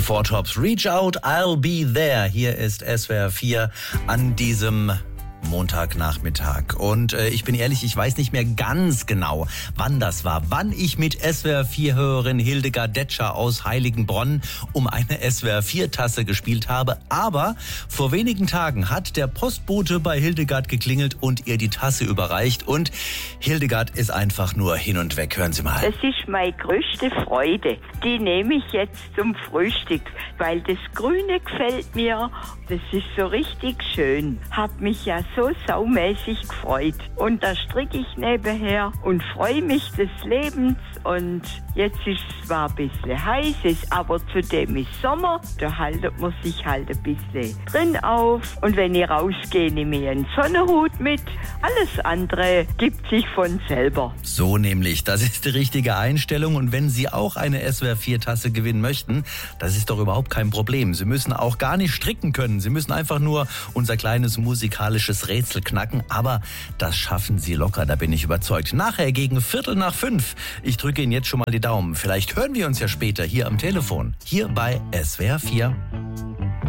Four Tops, Reach Out, I'll Be There. Hier ist SWR 4 an diesem Montagnachmittag. Und ich bin ehrlich, ich weiß nicht mehr ganz genau, wann das war. Wann ich mit SWR 4-Hörerin Hildegard Detscher aus Heiligenbronn um eine SWR 4-Tasse gespielt habe. Aber vor wenigen Tagen hat der Postbote bei Hildegard geklingelt und ihr die Tasse überreicht. Und Hildegard ist einfach nur hin und weg. Hören Sie mal. Das ist meine größte Freude. Die nehme ich jetzt zum Frühstück, weil das Grüne gefällt mir. Das ist so richtig schön. Hab mich ja so saumäßig gefreut. Und da stricke ich nebenher und freue mich des Lebens. Und jetzt ist es zwar ein bisschen heiß, aber zudem ist Sommer. Da haltet man sich halt ein bisschen drin auf. Und wenn ich rausgehe, nehme ich einen Sonnenhut mit. Alles andere gibt sich von selber. So nämlich, das ist die richtige Einstellung. Und wenn Sie auch eine SWR 4-Tasse gewinnen möchten, das ist doch überhaupt kein Problem. Sie müssen auch gar nicht stricken können. Sie müssen einfach nur unser kleines musikalisches Rätsel knacken. Aber das schaffen Sie locker, da bin ich überzeugt. Nachher gegen 4:45. Ich drücke Ihnen jetzt schon mal die Daumen. Vielleicht hören wir uns ja später hier am Telefon. Hier bei SWR 4.